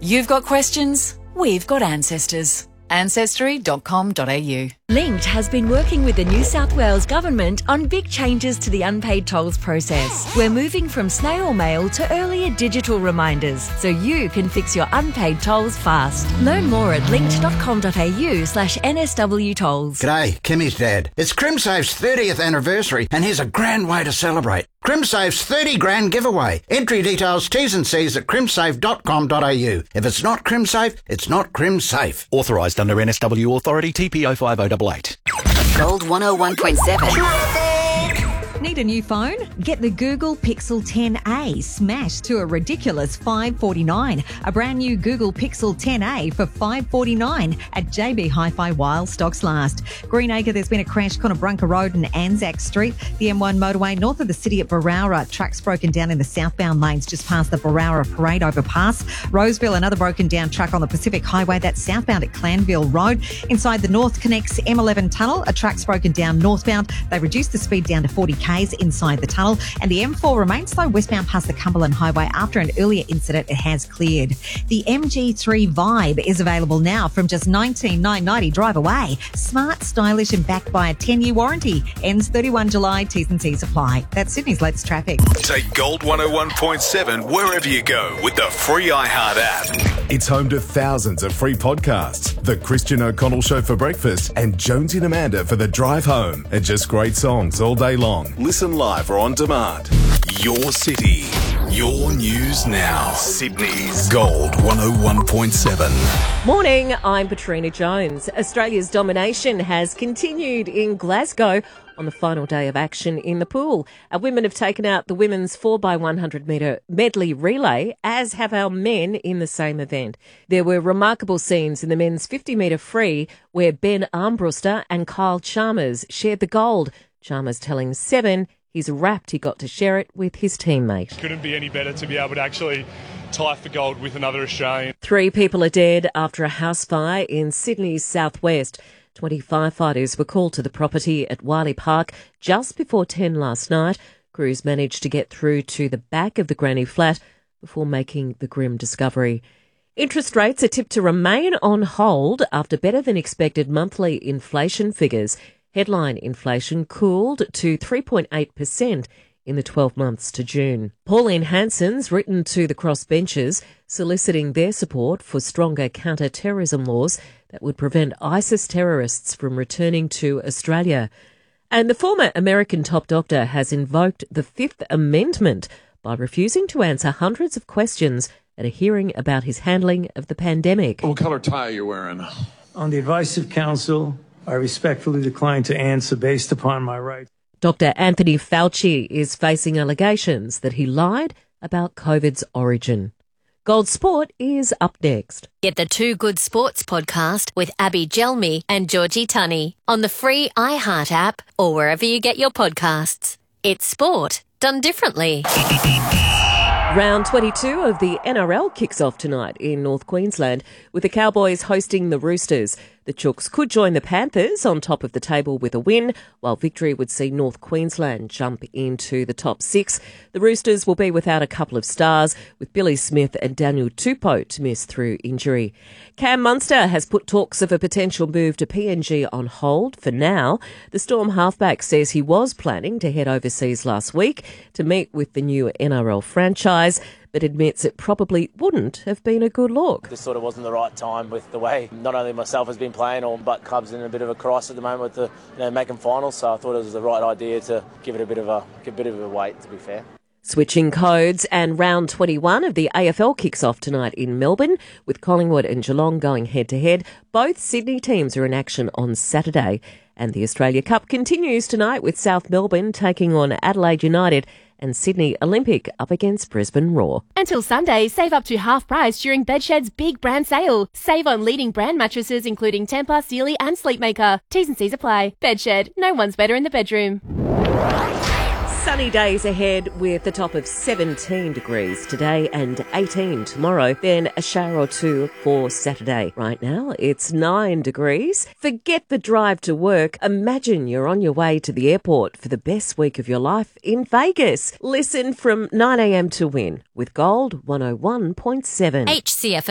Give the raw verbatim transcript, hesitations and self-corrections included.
You've got questions, we've got ancestors. ancestry dot com dot a u. Linked has been working with the New South Wales Government on big changes to the unpaid tolls process. We're moving from snail mail to earlier digital reminders so you can fix your unpaid tolls fast. Learn more at linked dot com dot a u slash N S W tolls. G'day, Kimmy's dad. It's CrimSafe's thirtieth anniversary and here's a grand way to celebrate. CrimSafe's thirty grand giveaway. Entry details, T's and C's at crimsafe dot com dot a u. If it's not CrimSafe, it's not CrimSafe. Authorised under N S W Authority T P O five oh eight eight. Gold one oh one point seven. Need a new phone? Get the Google Pixel ten A smashed to a ridiculous five forty-nine. A brand new Google Pixel ten A for five forty-nine at J B Hi-Fi while stocks last. Greenacre, there's been a crash, Connebrunka Road and Anzac Street. The M one motorway north of the city at Barowra. Trucks broken down in the southbound lanes just past the Barowra Parade overpass. Roseville, another broken down truck on the Pacific Highway. That's southbound at Clanville Road. Inside the North Connects M eleven tunnel, a truck's broken down northbound. They reduced the speed down to forty k's inside the tunnel, and the M four remains slow westbound past the Cumberland Highway. After an earlier incident, it has cleared. The M G three Vibe is available now from just nineteen thousand nine hundred ninety. Drive away. Smart, stylish and backed by a ten-year warranty. Ends thirty-first of July. T's and C's apply. That's Sydney's Let's Traffic. Take Gold one oh one point seven wherever you go with the free iHeart app. It's home to thousands of free podcasts. The Christian O'Connell Show for breakfast and Jonesy and Amanda for the drive home. And just great songs all day long. Listen live or on demand. Your city, your news now. Sydney's Gold one oh one point seven. Morning, I'm Katrina Jones. Australia's domination has continued in Glasgow on the final day of action in the pool. Our women have taken out the women's four by one hundred metre medley relay, as have our men in the same event. There were remarkable scenes in the men's fifty metre free where Ben Armbruster and Kyle Chalmers shared the gold. Chalmers telling Seven he's rapt he got to share it with his teammate. Couldn't be any better to be able to actually tie for gold with another Australian. Three people are dead after a house fire in Sydney's southwest. twenty firefighters were called to the property at Wiley Park just before ten last night. Crews managed to get through to the back of the granny flat before making the grim discovery. Interest rates are tipped to remain on hold after better than expected monthly inflation figures. Headline inflation cooled to three point eight percent in the twelve months to June. Pauline Hanson's written to the crossbenchers soliciting their support for stronger counter-terrorism laws that would prevent ISIS terrorists from returning to Australia. And the former American top doctor has invoked the Fifth Amendment by refusing to answer hundreds of questions at a hearing about his handling of the pandemic. What colour tie are you wearing? On the advice of counsel, I respectfully decline to answer based upon my right. Doctor Anthony Fauci is facing allegations that he lied about COVID's origin. Gold Sport is up next. Get the Two Good Sports podcast with Abby Gelmi and Georgie Tunney on the free iHeart app or wherever you get your podcasts. It's sport done differently. Round twenty-two of the N R L kicks off tonight in North Queensland with the Cowboys hosting the Roosters. The Chooks could join the Panthers on top of the table with a win, while victory would see North Queensland jump into the top six. The Roosters will be without a couple of stars, with Billy Smith and Daniel Tupou to miss through injury. Cam Munster has put talks of a potential move to P N G on hold for now. The Storm halfback says he was planning to head overseas last week to meet with the new N R L franchise, but admits it probably wouldn't have been a good look. This sort of wasn't the right time with the way not only myself has been playing, or but club's in a bit of a crisis at the moment with the you know making finals. So I thought it was the right idea to give it a bit of a, a bit of a wait. To be fair. Switching codes, and round twenty-one of the A F L kicks off tonight in Melbourne, with Collingwood and Geelong going head-to-head. Both Sydney teams are in action on Saturday. And the Australia Cup continues tonight with South Melbourne taking on Adelaide United and Sydney Olympic up against Brisbane Roar. Until Sunday, save up to half price during Bedshed's big brand sale. Save on leading brand mattresses including Tempur, Sealy and Sleepmaker. T's and C's apply. Bedshed, no one's better in the bedroom. Sunny days ahead with the top of seventeen degrees today and eighteen tomorrow. Then a shower or two for Saturday. Right now it's nine degrees. Forget the drive to work. Imagine you're on your way to the airport for the best week of your life in Vegas. Listen from nine a.m. to Win with Gold one oh one point seven. H C F